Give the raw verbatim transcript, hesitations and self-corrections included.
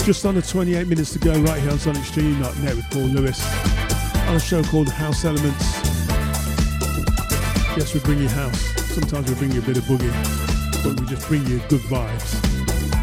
Just under twenty-eight minutes to go right here on Sonic Stream dot net with Paul Lewis on a show called House Elements. Yes, we bring you house. Sometimes we bring you a bit of boogie, but we just bring you good vibes.